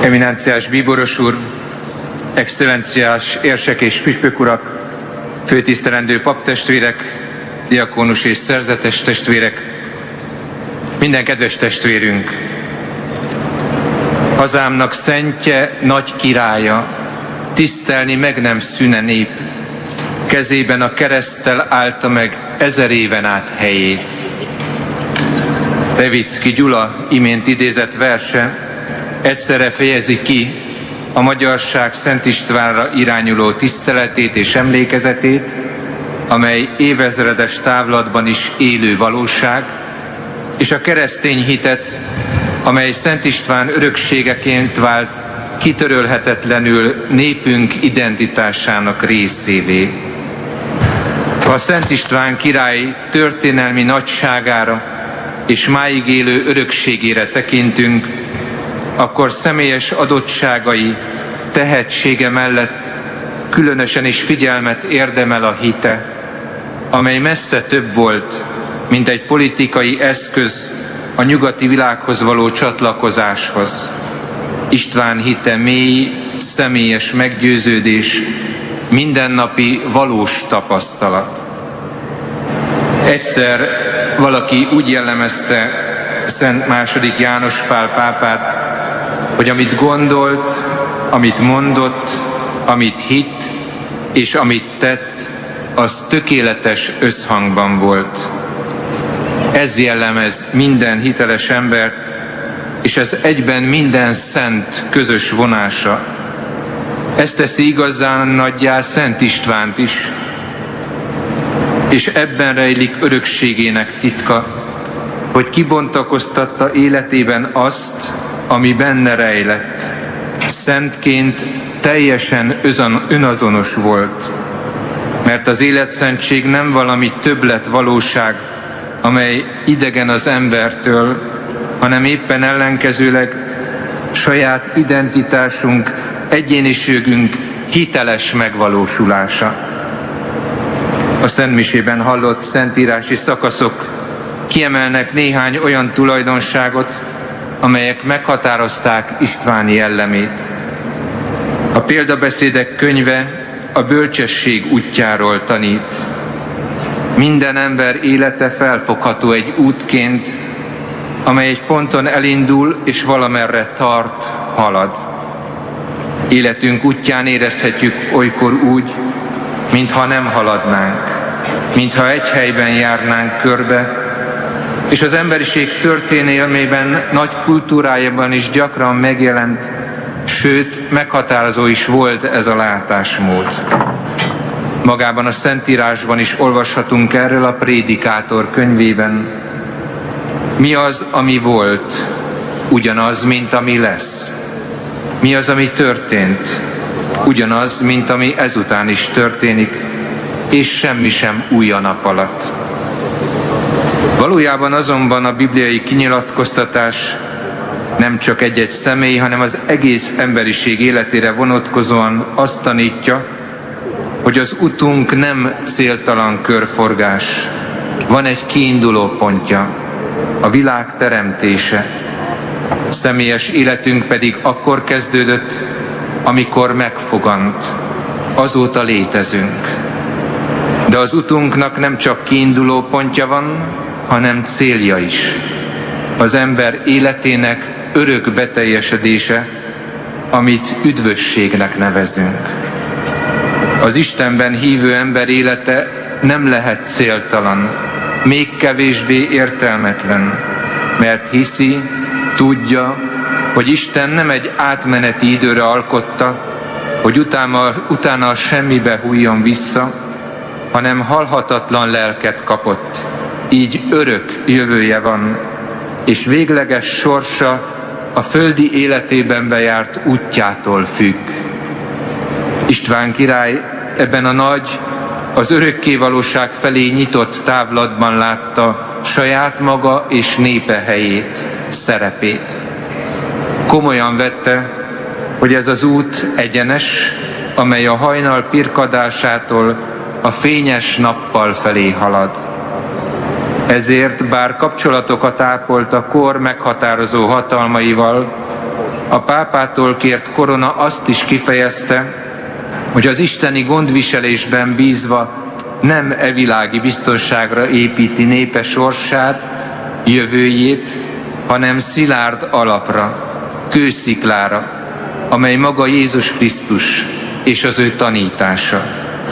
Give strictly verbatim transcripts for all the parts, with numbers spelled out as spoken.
Eminenciás bíboros úr, excellenciás érsek és püspök urak, főtisztelendő paptestvérek, diakónus és szerzetes testvérek, minden kedves testvérünk! Hazámnak szentje, nagy királya, tisztelni meg nem szűne nép, kezében a kereszttel állta meg ezer éven át helyét. Levicki Gyula imént idézett verse egyszerre fejezi ki a magyarság Szent Istvánra irányuló tiszteletét és emlékezetét, amely évezredes távlatban is élő valóság, és a keresztény hitet, amely Szent István örökségeként vált kitörölhetetlenül népünk identitásának részévé. Ha Szent István király történelmi nagyságára és máig élő örökségére tekintünk, akkor személyes adottságai, tehetsége mellett különösen is figyelmet érdemel a hite, amely messze több volt, mint egy politikai eszköz a nyugati világhoz való csatlakozáshoz. István hite mély, személyes meggyőződés, mindennapi valós tapasztalat. Egyszer valaki úgy jellemezte Szent második János Pál pápát, hogy amit gondolt, amit mondott, amit hitt és amit tett, az tökéletes összhangban volt. Ez jellemez minden hiteles embert, és ez egyben minden szent közös vonása. Ez teszi igazán nagyjá Szent Istvánt is, és ebben rejlik örökségének titka, hogy kibontakoztatta életében azt, ami benne rejlett. Szentként teljesen önazonos volt, mert az életszentség nem valami többlet valóság, amely idegen az embertől, hanem éppen ellenkezőleg saját identitásunk, egyéniségünk hiteles megvalósulása. A szentmisében hallott szentírási szakaszok kiemelnek néhány olyan tulajdonságot, amelyek meghatározták István jellemét. A példabeszédek könyve a bölcsesség útjáról tanít. Minden ember élete felfogható egy útként, amely egy ponton elindul és valamerre tart, halad. Életünk útján érezhetjük olykor úgy, mintha nem haladnánk, mintha egy helyben járnánk körbe, és az emberiség történelmében, nagy kultúrájában is gyakran megjelent, sőt, meghatározó is volt ez a látásmód. Magában a Szentírásban is olvashatunk erről a Prédikátor könyvében. Mi az, ami volt? Ugyanaz, mint ami lesz. Mi az, ami történt? Ugyanaz, mint ami ezután is történik, és semmi sem új a nap alatt. Valójában azonban a bibliai kinyilatkoztatás nem csak egy-egy személy, hanem az egész emberiség életére vonatkozóan azt tanítja, hogy az utunk nem céltalan körforgás. Van egy kiinduló pontja, a világ teremtése. Személyes életünk pedig akkor kezdődött, amikor megfogant. Azóta létezünk. De az utunknak nem csak kiinduló pontja van, hanem célja is. Az ember életének örök beteljesedése, amit üdvösségnek nevezünk. Az Istenben hívő ember élete nem lehet céltalan, még kevésbé értelmetlen, mert hiszi, tudja, hogy Isten nem egy átmeneti időre alkotta, hogy utána, utána a semmibe hulljon vissza, hanem halhatatlan lelket kapott, így örök jövője van, és végleges sorsa a földi életében bejárt útjától függ. István király ebben a nagy, az örökké valóság felé nyitott távlatban látta saját maga és népe helyét, szerepét. Komolyan vette, hogy ez az út egyenes, amely a hajnal pirkadásától a fényes nappal felé halad. Ezért, bár kapcsolatokat ápolt a kor meghatározó hatalmaival, A pápától kért korona azt is kifejezte, hogy az isteni gondviselésben bízva nem evilági biztonságra építi népe sorsát, jövőjét, hanem szilárd alapra, kősziklára, amely maga Jézus Krisztus és az ő tanítása.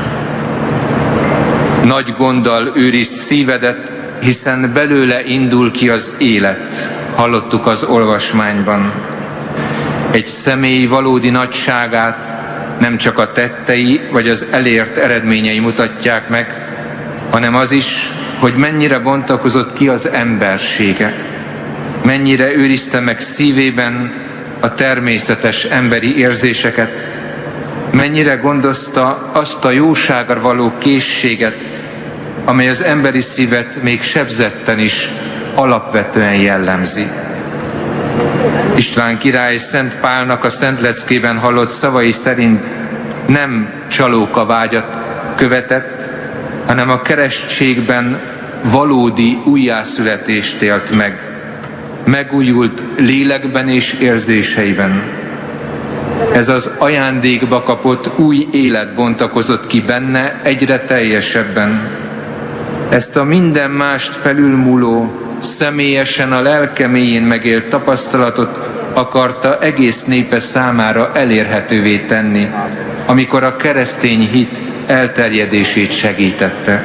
Nagy gonddal őrizd szívedet, hiszen belőle indul ki az élet, hallottuk az olvasmányban. Egy személy valódi nagyságát nem csak a tettei vagy az elért eredményei mutatják meg, hanem az is, hogy mennyire bontakozott ki az embersége, mennyire őrizte meg szívében a természetes emberi érzéseket, mennyire gondozta azt a jóságra való készséget, amely az emberi szívet még sebzetten is alapvetően jellemzi. István király Szent Pálnak a Szent Leckében hallott szavai szerint nem csalókavágyat követett, hanem a keresztségben valódi újjászületést élt meg, megújult lélekben és érzéseiben. Ez az ajándékba kapott új élet bontakozott ki benne egyre teljesebben. Ezt a minden mást felülmúló, személyesen a lelke mélyén megélt tapasztalatot akarta egész népe számára elérhetővé tenni, amikor a keresztény hit elterjedését segítette.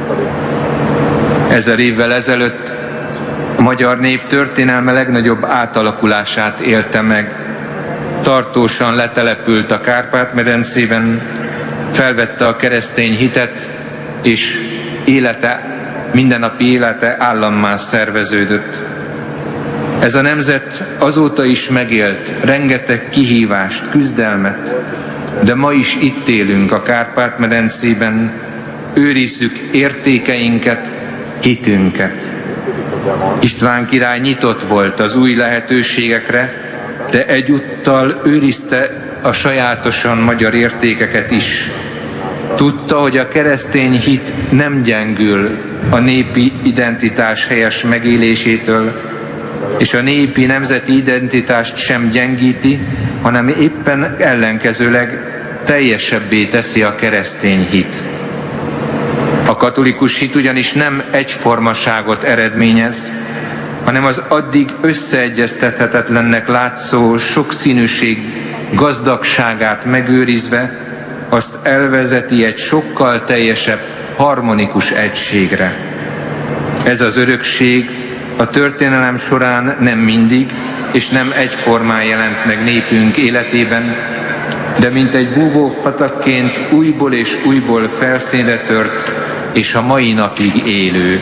Ezer évvel ezelőtt a magyar nép történelme legnagyobb átalakulását élte meg. Tartósan letelepült a Kárpát-medencében, felvette a keresztény hitet, és élete, mindennapi élete állammá szerveződött. Ez a nemzet azóta is megélt rengeteg kihívást, küzdelmet, de ma is itt élünk a Kárpát-medencében, őrizzük értékeinket, hitünket. István király nyitott volt az új lehetőségekre, de egyúttal őrizte a sajátosan magyar értékeket is. Tudta, hogy a keresztény hit nem gyengül a népi identitás helyes megélésétől, és a népi nemzeti identitást sem gyengíti, hanem éppen ellenkezőleg teljesebbé teszi a keresztény hit. A katolikus hit ugyanis nem egyformaságot eredményez, hanem az addig összeegyeztethetetlennek látszó sokszínűség gazdagságát megőrizve, azt elvezeti egy sokkal teljesebb, harmonikus egységre. Ez az örökség a történelem során nem mindig és nem egyformán jelent meg népünk életében, de mint egy búvópatakként újból és újból felszínre tört, és a mai napig élő.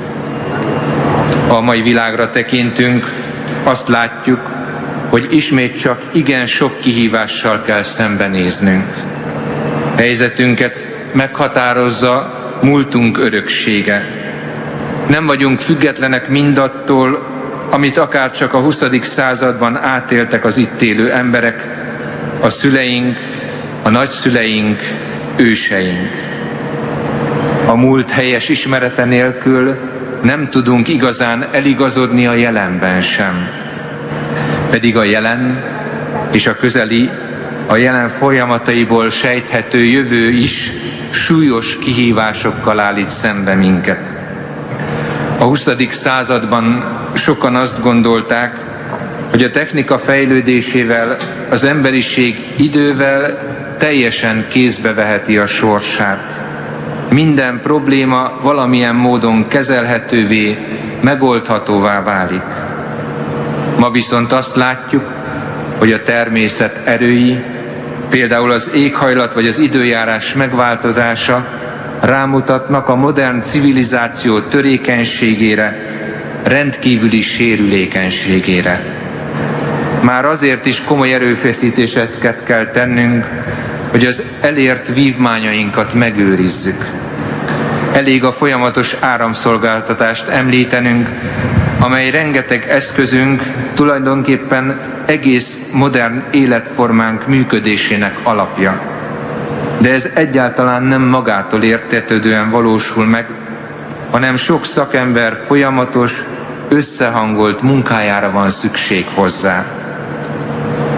A mai világra tekintünk, azt látjuk, hogy ismét csak igen sok kihívással kell szembenéznünk. Helyzetünket meghatározza múltunk öröksége. Nem vagyunk függetlenek mindattól, amit akár csak a huszadik században átéltek az itt élő emberek, a szüleink, a nagyszüleink, őseink. A múlt helyes ismerete nélkül nem tudunk igazán eligazodni a jelenben sem. Pedig a jelen és a közeli, a jelen folyamataiból sejthető jövő is súlyos kihívásokkal állít szembe minket. A huszadik században sokan azt gondolták, hogy a technika fejlődésével az emberiség idővel teljesen kézbe veheti a sorsát. Minden probléma valamilyen módon kezelhetővé, megoldhatóvá válik. Ma viszont azt látjuk, hogy a természet erői, például az éghajlat vagy az időjárás megváltozása rámutatnak a modern civilizáció törékenységére, rendkívüli sérülékenységére. Már azért is komoly erőfeszítéseket kell tennünk, hogy az elért vívmányainkat megőrizzük. Elég a folyamatos áramszolgáltatást említenünk, amely rengeteg eszközünk, tulajdonképpen egész modern életformánk működésének alapja. De ez egyáltalán nem magától értetődően valósul meg, hanem sok szakember folyamatos, összehangolt munkájára van szükség hozzá.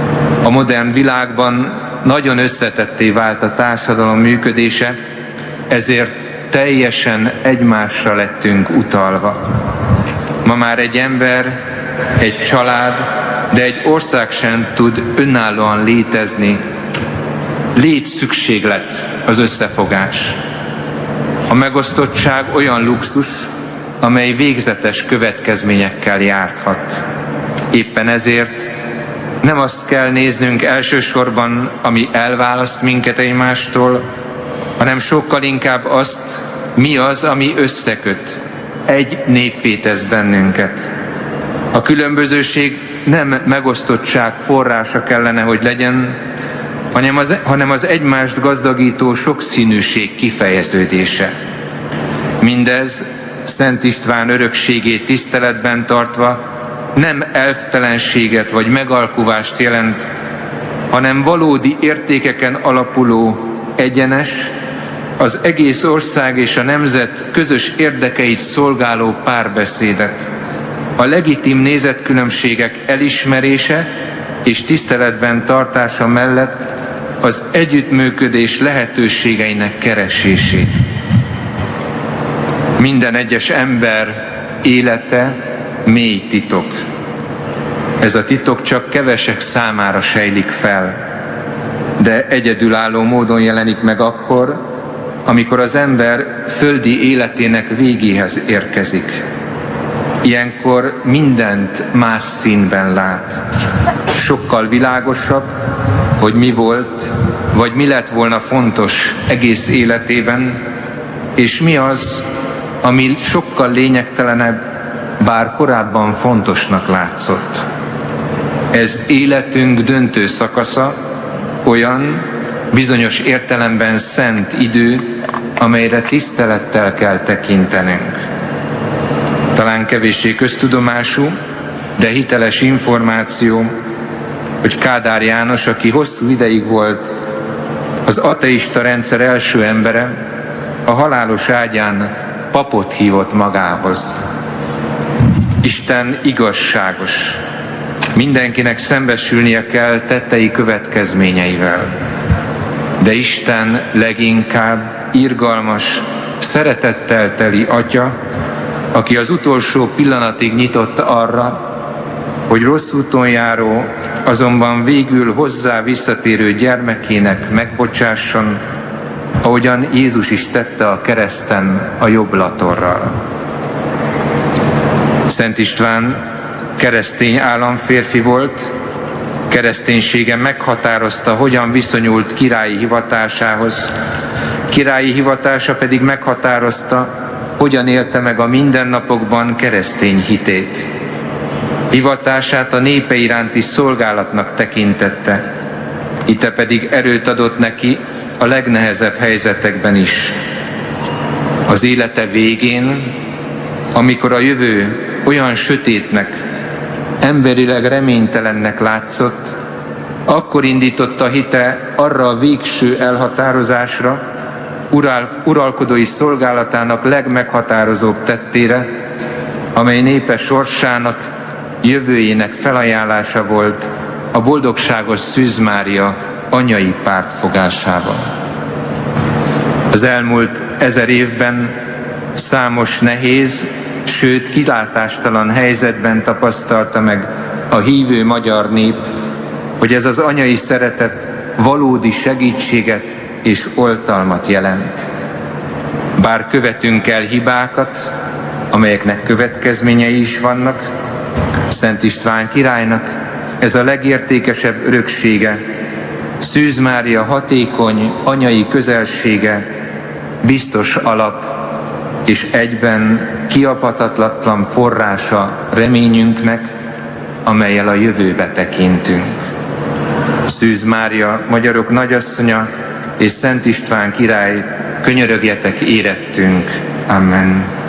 A modern világban nagyon összetetté vált a társadalom működése, ezért teljesen egymásra lettünk utalva. Ma már egy ember, egy család, de egy ország sem tud önállóan létezni. Létszükséglet az összefogás. A megosztottság olyan luxus, amely végzetes következményekkel járhat. Éppen ezért nem azt kell néznünk elsősorban, ami elválaszt minket egymástól, hanem sokkal inkább azt, mi az, ami összeköt, egy néppé tesz bennünket. A különbözőség nem megosztottság forrása kellene, hogy legyen, hanem az, hanem az egymást gazdagító sokszínűség kifejeződése. Mindez Szent István örökségét tiszteletben tartva nem elftelenséget vagy megalkuvást jelent, hanem valódi értékeken alapuló, egyenes, az egész ország és a nemzet közös érdekeit szolgáló párbeszédet, a legitim nézetkülönbségek elismerése és tiszteletben tartása mellett az együttműködés lehetőségeinek keresését. Minden egyes ember élete mély titok. Ez a titok csak kevesek számára sejlik fel, de egyedülálló módon jelenik meg akkor, amikor az ember földi életének végéhez érkezik. Ilyenkor mindent más színben lát. Sokkal világosabb, hogy mi volt, vagy mi lett volna fontos egész életében, és mi az, ami sokkal lényegtelenebb, bár korábban fontosnak látszott. Ez életünk döntő szakasza, olyan bizonyos értelemben szent idő, amelyre tisztelettel kell tekintenünk. Talán kevéssé köztudomású, de hiteles információ, hogy Kádár János, aki hosszú ideig volt az ateista rendszer első embere, a halálos ágyán papot hívott magához. Isten igazságos. Mindenkinek szembesülnie kell tettei következményeivel. De Isten leginkább irgalmas, szeretettel teli Atya, aki az utolsó pillanatig nyitott arra, hogy rossz úton járó, azonban végül hozzá visszatérő gyermekének megbocsásson, ahogyan Jézus is tette a kereszten a jobb latorral. Szent István keresztény államférfi volt, kereszténysége meghatározta, hogyan viszonyult királyi hivatásához, királyi hivatása pedig meghatározta, hogyan élte meg a mindennapokban keresztény hitét. Hivatását a népe iránti szolgálatnak tekintette, ite pedig erőt adott neki a legnehezebb helyzetekben is. Az élete végén, amikor a jövő olyan sötétnek, emberileg reménytelennek látszott, akkor indította hite arra a végső elhatározásra, ural, uralkodói szolgálatának legmeghatározóbb tettére, amely népe sorsának, jövőjének felajánlása volt a boldogságos Szűz Mária anyai pártfogásában. Az elmúlt ezer évben számos nehéz, sőt kilátástalan helyzetben tapasztalta meg a hívő magyar nép, hogy ez az anyai szeretet valódi segítséget és oltalmat jelent. Bár követünk el hibákat, amelyeknek következményei is vannak, Szent István királynak ez a legértékesebb öröksége, Szűz Mária hatékony anyai közelsége, biztos alap és egyben kiapatatlan forrása reményünknek, amellyel a jövőbe tekintünk. Szűz Mária, magyarok nagyasszonya és Szent István király, könyörögjetek érettünk. Amen.